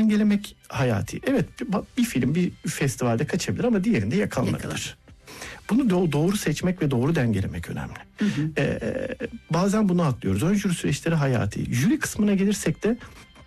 dengelemek hayati. Evet, bir film bir festivalde kaçabilir ama diğerinde yakalanabilir. Bunu doğru seçmek ve doğru dengelemek önemli. Bazen bunu atlıyoruz. Ön jüri süreçleri hayati. Jüri kısmına gelirsek de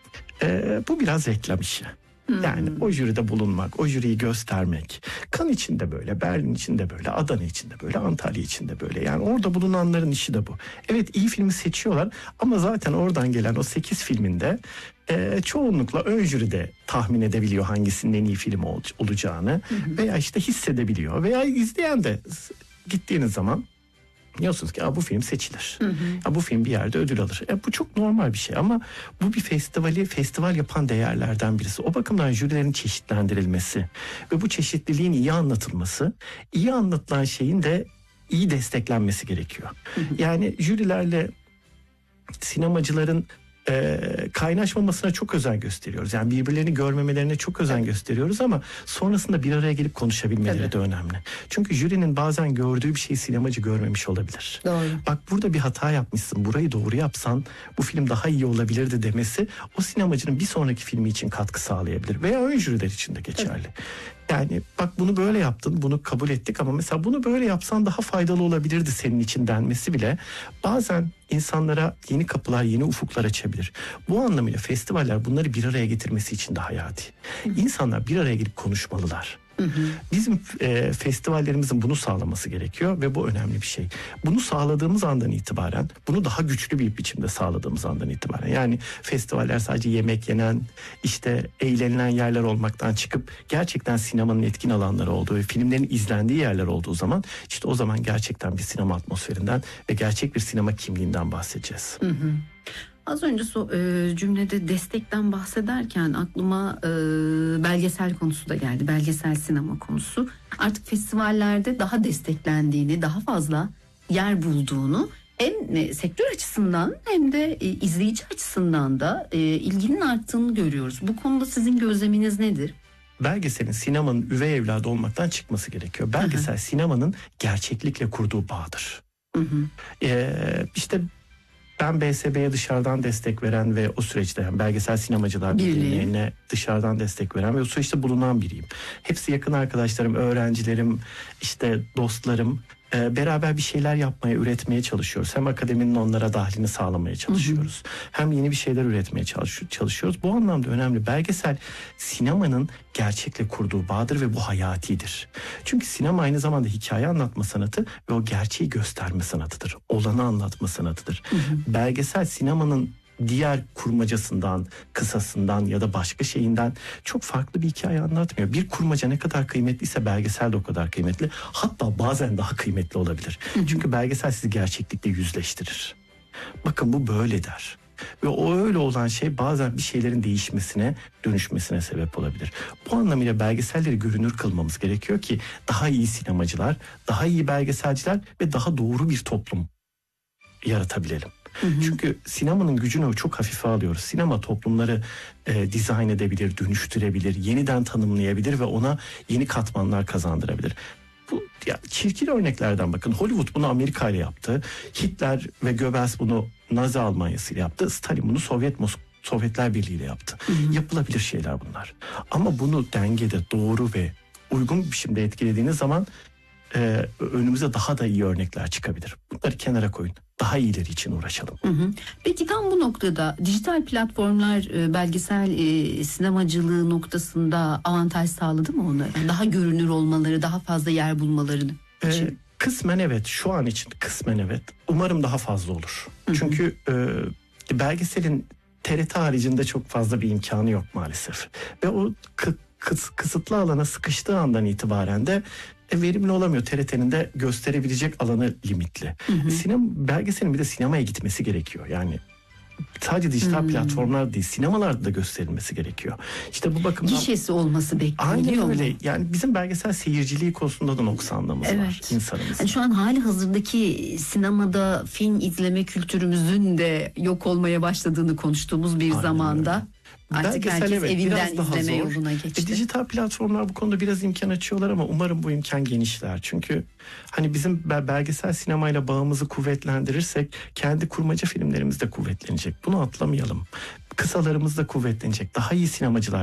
bu biraz reklam işi. Yani o jüride bulunmak, o jüriyi göstermek. Cannes için de böyle, Berlin için de böyle, Adana için de böyle, Antalya için de böyle. Yani orada bulunanların işi de bu. Evet, iyi filmi seçiyorlar ama zaten oradan gelen o 8 filminde çoğunlukla ön jüride tahmin edebiliyor hangisinin en iyi film olacağını. Veya işte hissedebiliyor. Veya izleyen de gittiğiniz zaman diyorsunuz ki bu film seçilir. Bu film bir yerde ödül alır. Bu çok normal bir şey ama bu bir festival yapan değerlerden birisi. O bakımdan jürilerin çeşitlendirilmesi ve bu çeşitliliğin iyi anlatılması, iyi anlatılan şeyin de iyi desteklenmesi gerekiyor. Yani jürilerle sinemacıların kaynaşmamasına çok özen gösteriyoruz. Yani birbirlerini görmemelerine çok özen gösteriyoruz ama sonrasında bir araya gelip konuşabilmeleri de önemli. Çünkü jürinin bazen gördüğü bir şeyi sinemacı görmemiş olabilir. Doğru. Bak, burada bir hata yapmışsın. Burayı doğru yapsan bu film daha iyi olabilirdi demesi o sinemacının bir sonraki filmi için katkı sağlayabilir. Veya ön jüriler için de geçerli. Yani bak, bunu böyle yaptın, bunu kabul ettik ama mesela bunu böyle yapsan daha faydalı olabilirdi senin için denmesi bile bazen insanlara yeni kapılar, yeni ufuklar açabilir. Bu anlamıyla festivaller bunları bir araya getirmesi için de hayati. İnsanlar bir araya gelip konuşmalılar. Bizim festivallerimizin bunu sağlaması gerekiyor ve bu önemli bir şey. Bunu sağladığımız andan itibaren, bunu daha güçlü bir biçimde sağladığımız andan itibaren, yani festivaller sadece yemek yenen, işte eğlenilen yerler olmaktan çıkıp gerçekten sinemanın etkin alanları olduğu ve filmlerin izlendiği yerler olduğu zaman, işte o zaman gerçekten bir sinema atmosferinden ve gerçek bir sinema kimliğinden bahsedeceğiz. Az önce cümlede destekten bahsederken aklıma belgesel konusu da geldi. Belgesel sinema konusu. Artık festivallerde daha desteklendiğini, daha fazla yer bulduğunu hem sektör açısından hem de izleyici açısından da ilginin arttığını görüyoruz. Bu konuda sizin gözleminiz nedir? Belgeselin sinemanın üvey evladı olmaktan çıkması gerekiyor. Belgesel sinemanın gerçeklikle kurduğu bağdır. İşte ben BSB'ye dışarıdan destek veren ve o süreçte, yani Belgesel Sinemacılar Birliği'ne dışarıdan destek veren ve o süreçte bulunan biriyim. Hepsi yakın arkadaşlarım, öğrencilerim, işte dostlarım. Beraber bir şeyler yapmaya, üretmeye çalışıyoruz. Hem akademinin onlara dahlini sağlamaya çalışıyoruz. Hem yeni bir şeyler üretmeye çalışıyoruz. Bu anlamda önemli. Belgesel sinemanın gerçekle kurduğu bağdır ve bu hayatidir. Çünkü sinema aynı zamanda hikaye anlatma sanatı ve o gerçeği gösterme sanatıdır. Olanı anlatma sanatıdır. Belgesel sinemanın diğer kurmacasından, kısasından ya da başka şeyinden çok farklı bir hikaye anlatmıyor. Bir kurmaca ne kadar kıymetliyse belgesel de o kadar kıymetli. Hatta bazen daha kıymetli olabilir. Çünkü belgesel sizi gerçeklikle yüzleştirir. Bakın, bu böyle der. Ve o öyle olan şey bazen bir şeylerin değişmesine, dönüşmesine sebep olabilir. Bu anlamıyla belgeselleri görünür kılmamız gerekiyor ki daha iyi sinemacılar, daha iyi belgeselciler ve daha doğru bir toplum yaratabilelim. Çünkü sinemanın gücünü çok hafife alıyoruz. Sinema toplumları dizayn edebilir, dönüştürebilir, yeniden tanımlayabilir ve ona yeni katmanlar kazandırabilir. Bu çirkin örneklerden bakın. Hollywood bunu Amerika ile yaptı. Hitler ve Goebbels bunu Nazi Almanyası ile yaptı. Stalin bunu Sovyetler Birliği ile yaptı. Yapılabilir şeyler bunlar. Ama bunu dengede, doğru ve uygun bir biçimde etkilediğiniz zaman önümüze daha da iyi örnekler çıkabilir. Bunları kenara koyun. Daha iyileri için uğraşalım. Peki tam bu noktada dijital platformlar belgesel sinemacılığı noktasında avantaj sağladı mı onlara? Daha görünür olmaları, daha fazla yer bulmaları için? Kısmen evet. Şu an için kısmen evet. Umarım daha fazla olur. Çünkü belgeselin TRT haricinde çok fazla bir imkanı yok maalesef. Ve o kısıtlı alana sıkıştığı andan itibaren de verimli olamıyor. TRT'nin de gösterebilecek alanı limitli. Belgeselin bir de sinemaya gitmesi gerekiyor. Yani sadece dijital platformlar değil, sinemalarda da gösterilmesi gerekiyor. İşte bu bakımdan gişesi olması bekleniyor. Aynen öyle. Yani bizim belgesel seyirciliği konusunda da noksanlığımız var insanımız. Yani şu an hali hazırdaki sinemada film izleme kültürümüzün de yok olmaya başladığını konuştuğumuz bir zamanda. Artık herkes evinden izleme yoluna geçti. Dijital platformlar bu konuda biraz imkan açıyorlar ama umarım bu imkan genişler. Çünkü hani bizim belgesel sinemayla bağımızı kuvvetlendirirsek kendi kurmaca filmlerimiz de kuvvetlenecek. Bunu atlamayalım. Kısalarımız da kuvvetlenecek. Daha iyi sinemacılar